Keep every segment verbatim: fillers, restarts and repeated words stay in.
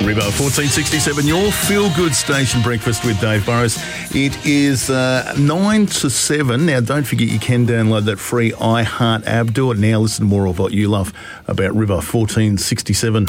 River fourteen sixty-seven, your feel-good station breakfast with Dave Burrows. It is uh, nine to seven. Now, don't forget you can download that free iHeart app. Do it now. Listen to more of what you love about River fourteen sixty-seven.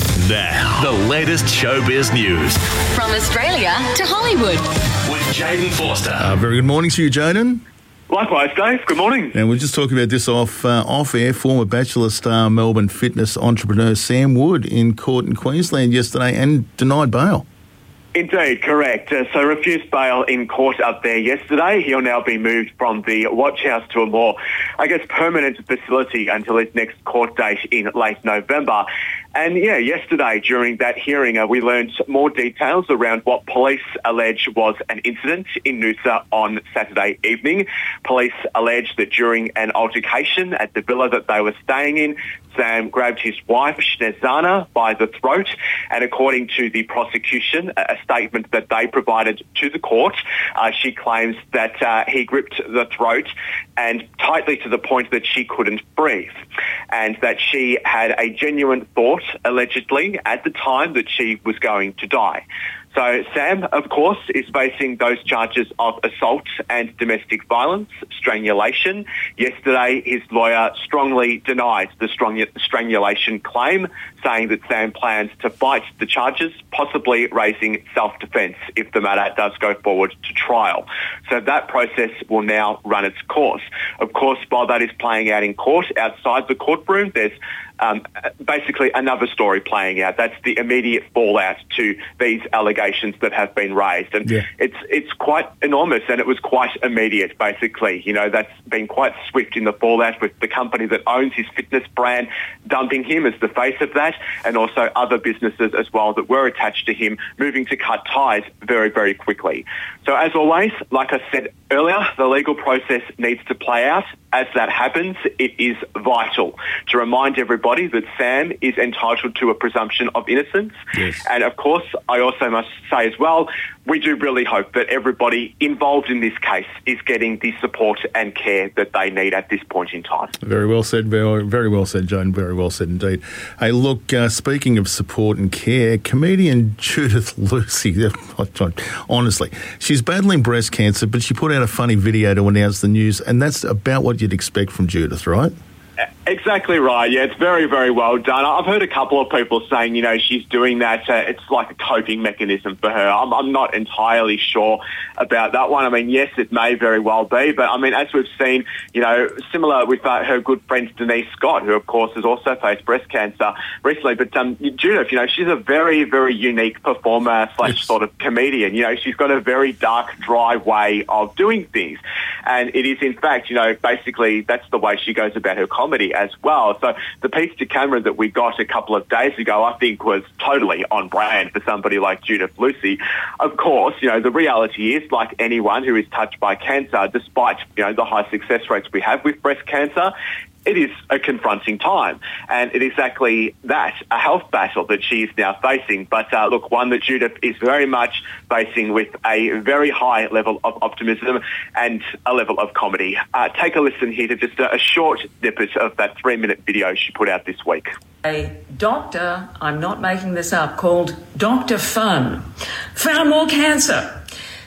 Now, the latest showbiz news. From Australia to Hollywood. With Jaden Forster. Uh, very good morning to you, Jaden. Likewise, Dave. Good morning. Now, we're just talking about this off uh, off air. Former Bachelor star, Melbourne fitness entrepreneur Sam Wood in court in Queensland yesterday and denied bail. Indeed, correct. Uh, so refused bail in court up there yesterday. He'll now be moved from the watch house to a more, I guess, permanent facility until his next court date in late November. And yeah, yesterday during that hearing, uh, we learned more details around what police allege was an incident in Noosa on Saturday evening. Police allege that during an altercation at the villa that they were staying in, Sam grabbed his wife, Snezana, by the throat. And according to the prosecution, a statement that they provided to the court, uh, she claims that uh, he gripped the throat and tightly to the point that she couldn't breathe, and that she had a genuine thought, allegedly, at the time that she was going to die. So Sam, of course, is facing those charges of assault and domestic violence, strangulation. Yesterday, his lawyer strongly denied the strong strangulation claim, saying that Sam plans to fight the charges, possibly raising self-defence if the matter does go forward to trial. So that process will now run its course. Of course, while that is playing out in court, outside the courtroom, there's Um, basically another story playing out. That's the immediate fallout to these allegations that have been raised. And yeah. it's it's quite enormous, and it was quite immediate, basically. You know, that's been quite swift in the fallout, with the company that owns his fitness brand dumping him as the face of that, and also other businesses as well that were attached to him moving to cut ties very, very quickly. So as always, like I said earlier, the legal process needs to play out. As that happens, it is vital to remind everybody that Sam is entitled to a presumption of innocence. Yes. And of course, I also must say as well, we do really hope that everybody involved in this case is getting the support and care that they need at this point in time. Very well said, very, very well said, Joan, very well said indeed. Hey, look, uh, speaking of support and care, comedian Judith Lucy, honestly, she's battling breast cancer, but she put out a funny video to announce the news, and that's about what you'd expect from Judith, right? Exactly right. Yeah, it's very, very well done. I've heard a couple of people saying, you know, she's doing that. Uh, it's like a coping mechanism for her. I'm, I'm not entirely sure about that one. I mean, yes, it may very well be. But, I mean, as we've seen, you know, similar with uh, her good friend Denise Scott, who, of course, has also faced breast cancer recently. But um, Judith, you know, she's a very, very unique performer slash yes. sort of comedian. You know, she's got a very dark, dry way of doing things. And it is, in fact, you know, basically that's the way she goes about her comedy as well. So the piece to camera that we got a couple of days ago, I think, was totally on brand for somebody like Judith Lucy. Of course, you know, the reality is, like anyone who is touched by cancer, despite, you know, the high success rates we have with breast cancer, it is a confronting time, and it is exactly that, a health battle that she is now facing. But uh, look, one that Judith is very much facing with a very high level of optimism and a level of comedy. Uh, take a listen here to just a, a short snippet of that three-minute video she put out this week. A doctor, I'm not making this up, called Doctor Fun, found more cancer.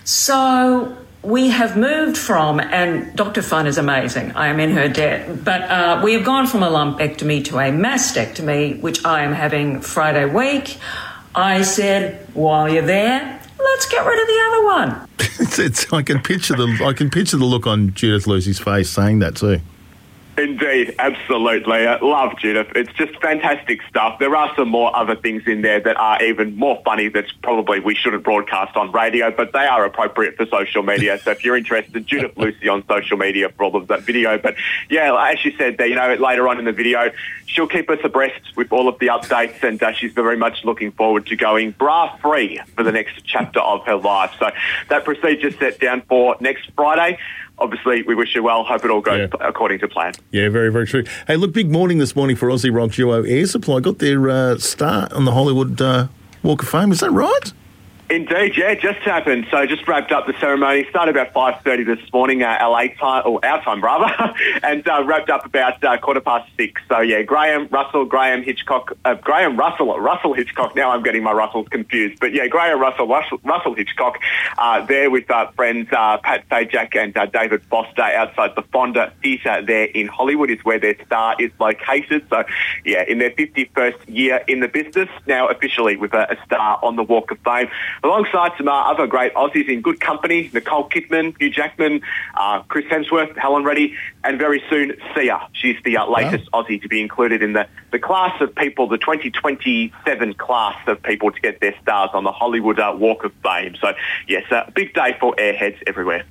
So we have moved from, and Doctor Fun is amazing, I am in her debt, but uh, we have gone from a lumpectomy to a mastectomy, which I am having Friday week. I said, while you're there, let's get rid of the other one. it's, it's, I can picture the I can picture the look on Judith Lucy's face saying that too. Indeed, absolutely. I love Judith. It's just fantastic stuff. There are some more other things in there that are even more funny that probably we shouldn't broadcast on radio, but they are appropriate for social media. So if you're interested, Judith Lucy on social media for all of that video. But yeah, as she said there, you know, later on in the video, she'll keep us abreast with all of the updates, and uh, she's very much looking forward to going bra-free for the next chapter of her life. So that procedure's set down for next Friday. Obviously, we wish you well. Hope it all goes yeah. according to plan. Yeah, very, very true. Hey, look, big morning this morning for Aussie rock duo Air Supply. Got their uh, start on the Hollywood uh, Walk of Fame. Is that right? Indeed, yeah, it just happened. So just wrapped up the ceremony. Started about five thirty this morning, uh, L A time, or our time rather, and uh, wrapped up about uh, quarter past six. So yeah, Graham Russell, Graham Hitchcock, uh, Graham Russell, Russell Hitchcock. Now I'm getting my Russells confused. But yeah, Graham Russell, Russell, Russell Hitchcock, uh, there with uh, friends uh, Pat Sajak and uh, David Foster outside the Fonda Theatre there in Hollywood is where their star is located. So yeah, in their fifty-first year in the business, now officially with a, a star on the Walk of Fame. Alongside some uh, other great Aussies in good company, Nicole Kidman, Hugh Jackman, uh, Chris Hemsworth, Helen Reddy, and very soon Sia. She's the uh, latest wow. Aussie to be included in the, the class of people, the twenty twenty-seven class of people to get their stars on the Hollywood uh, Walk of Fame. So, yes, a uh, big day for airheads everywhere.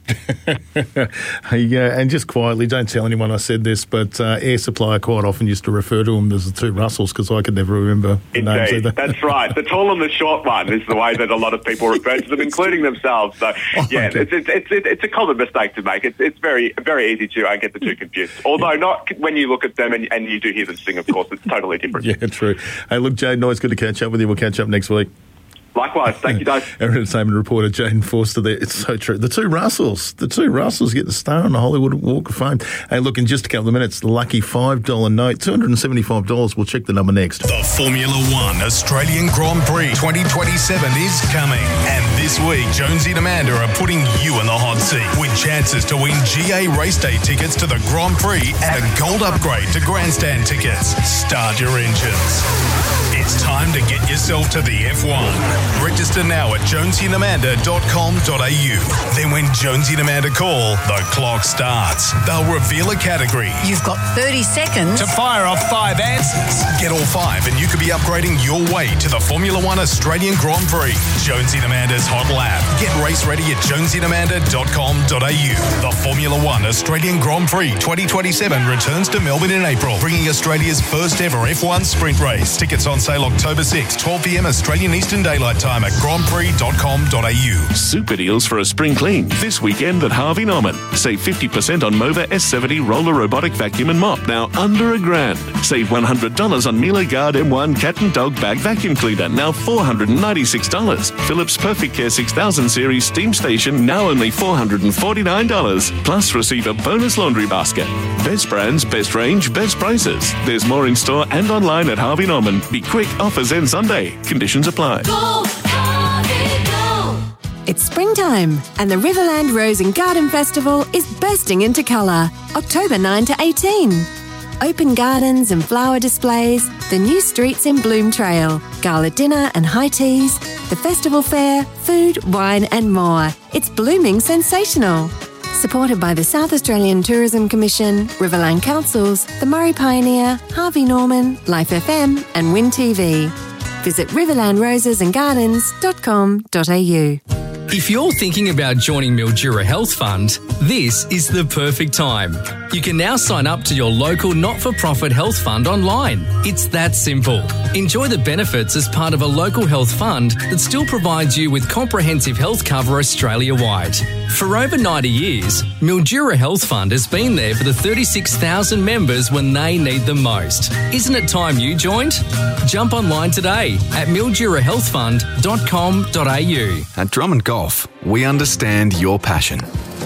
Hey, uh, and just quietly, don't tell anyone I said this, but uh, Air Supply quite often used to refer to them as the two Russells because I could never remember the Indeed, names either. That's right. The tall and the short one is the way that a lot of people refer to them, including themselves. So, oh, yeah, okay. it's, it's it's it's a common mistake to make. It's it's very very easy to uh, get the two confused. Although not when you look at them and, and you do hear them sing, of course, it's totally different. Yeah, true. Hey, look, Jayden, always good to catch up with you. We'll catch up next week. Likewise. Thank you, Dave. Our entertainment reporter, Jayden Forster there. It's so true. The two Russells, the two Russells get the star on the Hollywood Walk of Fame. Hey, look, in just a couple of minutes, the lucky five dollar note, two hundred seventy-five dollars. We'll check the number next. The Formula One Australian Grand Prix twenty twenty-seven is coming. And this week, Jonesy and Amanda are putting you in the hot seat with chances to win G A race day tickets to the Grand Prix and a gold upgrade to grandstand tickets. Start your engines. It's time to get yourself to the F one. Register now at jonesy and amanda dot com dot a u. Then when Jonesy and Amanda call, the clock starts. They'll reveal a category. You've got thirty seconds to fire off five answers. Get all five and you could be upgrading your way to the Formula One Australian Grand Prix. Jonesy and Amanda's Hot Lap. Get race ready at jonesy and amanda dot com dot a u. The Formula One Australian Grand Prix twenty twenty-seven returns to Melbourne in April, bringing Australia's first ever F one sprint race. Tickets on sale October sixth, twelve p m Australian Eastern Daylight Time at grand prix dot com dot a u. Super deals for a spring clean this weekend at Harvey Norman. Save fifty percent on Mova S seventy roller robotic vacuum and mop, now under a grand. Save one hundred dollars on Miele Guard M one cat and dog bag vacuum cleaner, now four hundred ninety-six dollars. Philips Perfect Care six thousand series steam station, now only four hundred forty-nine dollars. Plus receive a bonus laundry basket. Best brands, best range, best prices. There's more in store and online at Harvey Norman. Be quick, offers end Sunday. Conditions apply. Go, Harvey, go. It's springtime and the Riverland Rose and Garden Festival is bursting into colour. October ninth to eighteenth. Open gardens and flower displays, the new streets in Bloom Trail, gala dinner and high teas, the festival fair, food, wine and more. It's blooming sensational. Supported by the South Australian Tourism Commission, Riverland Councils, the Murray Pioneer, Harvey Norman, Life F M and Win T V. Visit riverland roses and gardens dot com dot a u. If you're thinking about joining Mildura Health Fund, this is the perfect time. You can now sign up to your local not-for-profit health fund online. It's that simple. Enjoy the benefits as part of a local health fund that still provides you with comprehensive health cover Australia-wide. For over ninety years, Mildura Health Fund has been there for the thirty-six thousand members when they need them most. Isn't it time you joined? Jump online today at mildura health fund dot com dot a u. At Drummond Golf, we understand your passion.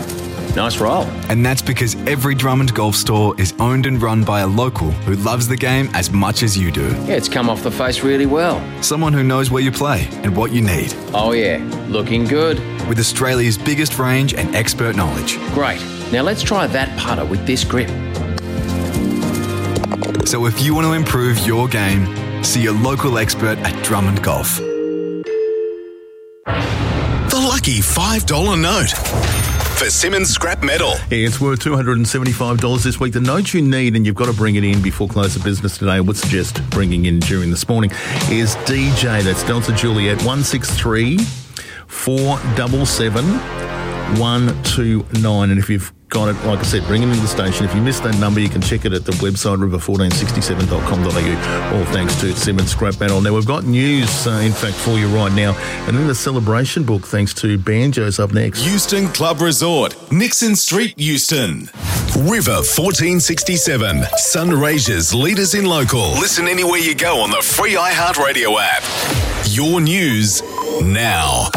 Nice roll. And that's because every Drummond Golf store is owned and run by a local who loves the game as much as you do. Yeah, it's come off the face really well. Someone who knows where you play and what you need. Oh yeah, looking good. With Australia's biggest range and expert knowledge. Great. Now let's try that putter with this grip. So if you want to improve your game, see your local expert at Drummond Golf. The lucky five dollar note. For Simmons Scrap Metal. Yeah, it's worth two hundred seventy-five dollars this week. The note you need, and you've got to bring it in before close of business today, I would suggest bringing in during this morning, is D J. That's Delta Juliet, one six three, four seven seven, one two nine. And if you've got it, like I said, bring it into the station. If you missed that number, you can check it at the website, river fourteen sixty-seven dot com dot a u, all thanks to Simmons Scrap Metal. Now, we've got news, uh, in fact, for you right now. And then the celebration book, thanks to Banjos, up next. Euston Club Resort, Nixon Street, Euston. River fourteen sixty-seven, Sunraysia's leaders in local. Listen anywhere you go on the free iHeartRadio app. Your news now.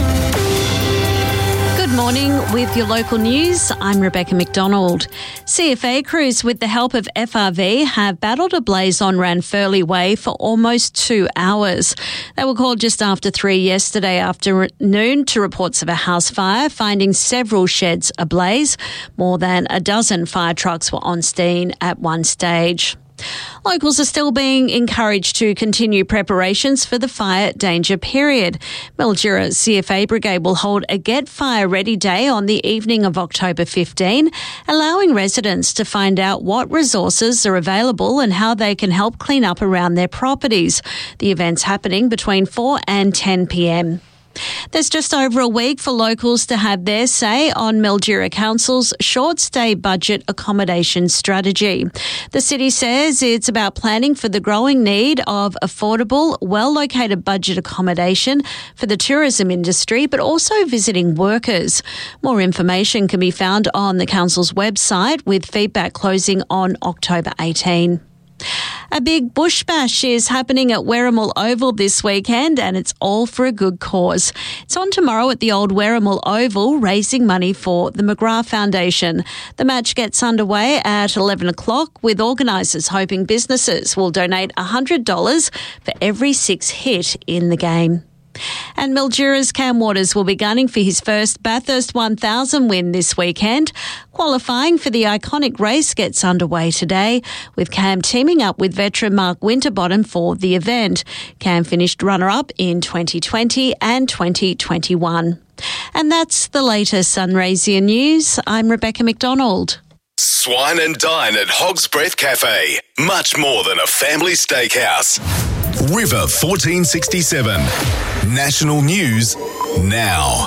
Good morning with your local news. I'm Rebecca McDonald. C F A crews with the help of F R V have battled a blaze on Ranfurly Way for almost two hours. They were called just after three yesterday afternoon to reports of a house fire, finding several sheds ablaze. More than a dozen fire trucks were on scene at one stage. Locals are still being encouraged to continue preparations for the fire danger period. Mildura C F A Brigade will hold a Get Fire Ready Day on the evening of October fifteenth, allowing residents to find out what resources are available and how they can help clean up around their properties. The event's happening between four and ten p.m. There's just over a week for locals to have their say on Mildura Council's short-stay budget accommodation strategy. The city says it's about planning for the growing need of affordable, well-located budget accommodation for the tourism industry, but also visiting workers. More information can be found on the council's website, with feedback closing on October eighteenth. A big bush bash is happening at Werrimal Oval this weekend, and it's all for a good cause. It's on tomorrow at the old Werrimal Oval, raising money for the McGrath Foundation. The match gets underway at eleven o'clock, with organisers hoping businesses will donate one hundred dollars for every six hit in the game. And Mildura's Cam Waters will be gunning for his first Bathurst one thousand win this weekend. Qualifying for the iconic race gets underway today, with Cam teaming up with veteran Mark Winterbottom for the event. Cam finished runner-up in twenty twenty and twenty twenty-one. And that's the latest Sunraysia news. I'm Rebecca McDonald. Swine and dine at Hog's Breath Cafe. Much more than a family steakhouse. River fourteen sixty-seven. National News now.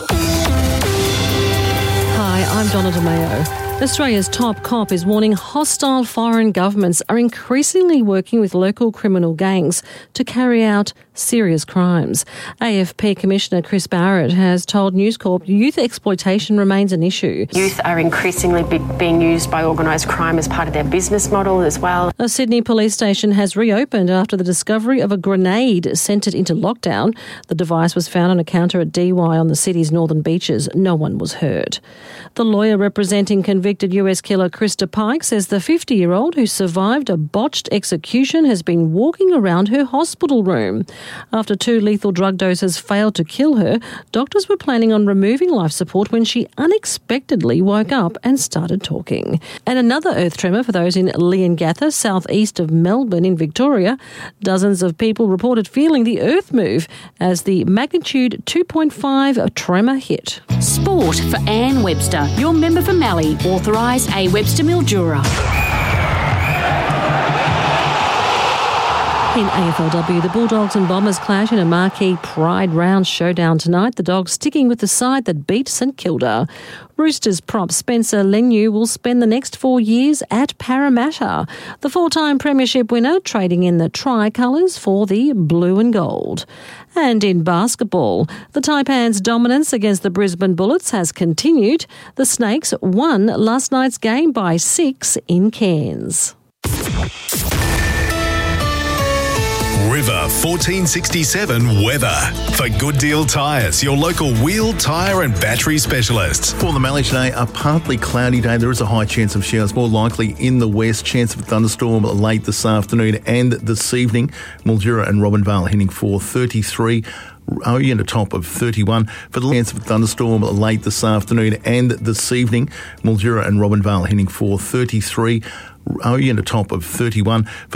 Hi, I'm Donna DeMeo. Australia's top cop is warning hostile foreign governments are increasingly working with local criminal gangs to carry out serious crimes. A F P Commissioner Chris Barrett has told News Corp youth exploitation remains an issue. Youth are increasingly be- being used by organised crime as part of their business model as well. A Sydney police station has reopened after the discovery of a grenade sent it into lockdown. The device was found on a counter at D Y on the city's northern beaches. No one was hurt. The lawyer representing convicted U S killer Krista Pike says the fifty-year-old who survived a botched execution has been walking around her hospital room. After two lethal drug doses failed to kill her, doctors were planning on removing life support when she unexpectedly woke up and started talking. And another earth tremor for those in Leongatha, southeast of Melbourne in Victoria. Dozens of people reported feeling the earth move as the magnitude two point five tremor hit. Sport for Anne Webster, your member for Mallee, authorise A Webster Mildura. In A F L W, the Bulldogs and Bombers clash in a marquee Pride Round showdown tonight. The Dogs sticking with the side that beat St Kilda. Roosters prop Spencer Leniu will spend the next four years at Parramatta. The four-time premiership winner trading in the tricolours for the blue and gold. And in basketball, the Taipans' dominance against the Brisbane Bullets has continued. The Snakes won last night's game by six in Cairns. River fourteen sixty-seven weather. For Good Deal Tyres, your local wheel, tyre and battery specialists. For the Mallee today, a partly cloudy day. There is a high chance of showers, more likely in the west. Chance of a thunderstorm late this afternoon and this evening. Mildura and Robinvale heading for thirty-three. Only at a top of thirty-one. For the chance of a thunderstorm late this afternoon and this evening. Mildura and Robinvale heading for thirty-three. Only at a top of thirty-one.